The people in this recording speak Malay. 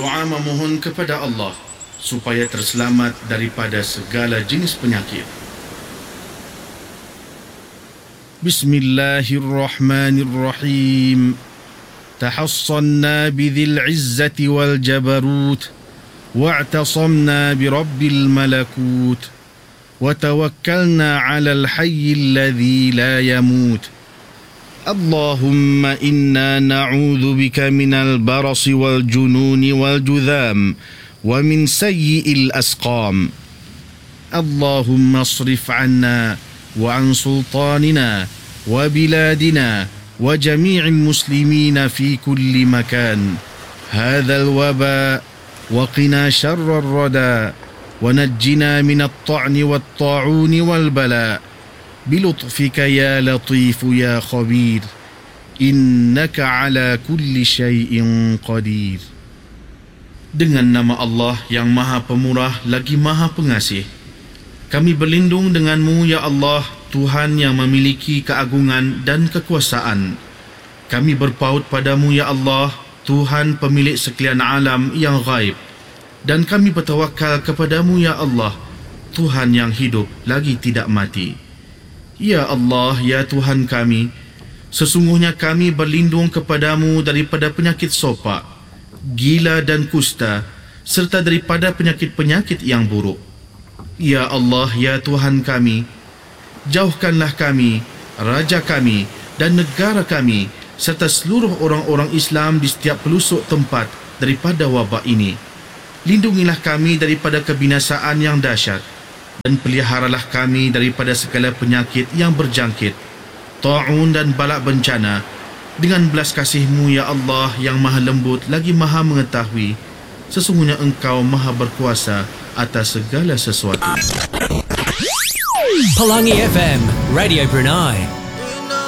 berdoa memohon kepada Allah supaya terselamat daripada segala jenis penyakit. Bismillahirrahmanirrahim. Tahassanna bidhil izzati wal jabarut wa'tasamna birabbil malakut wa tawakkalna 'alal hayyil ladzi la yamut. Allahumma inna na'udzu bika minal barasi wal jununi wal judham wa min sayyi'il asqam. Allahumma asrif 'anna wa 'an sultanina wa biladina wa jami'il muslimina fi kulli makan hadzal waba wa qina syarrar rada wa najjina minat ta'ni wat ta'uni wal bala. Bilutfika ya latifu ya khabir, innaka ala kulli syai'in qadir. Dengan nama Allah yang Maha Pemurah lagi Maha Pengasih, kami berlindung denganmu ya Allah, Tuhan yang memiliki keagungan dan kekuasaan. Kami berpaut padamu ya Allah, Tuhan pemilik sekalian alam yang ghaib, dan kami bertawakal kepadamu ya Allah, Tuhan yang hidup lagi tidak mati. Ya Allah, ya Tuhan kami, sesungguhnya kami berlindung kepadamu daripada penyakit sopak, gila dan kusta, serta daripada penyakit-penyakit yang buruk. Ya Allah, ya Tuhan kami, jauhkanlah kami, raja kami dan negara kami serta seluruh orang-orang Islam di setiap pelosok tempat daripada wabak ini. Lindungilah kami daripada kebinasaan yang dahsyat, dan peliharalah kami daripada segala penyakit yang berjangkit, ta'un dan balak bencana, dengan belas kasih-Mu ya Allah yang Maha Lembut lagi Maha Mengetahui. Sesungguhnya Engkau Maha Berkuasa atas segala sesuatu. Pelangi FM, Radio Brunei.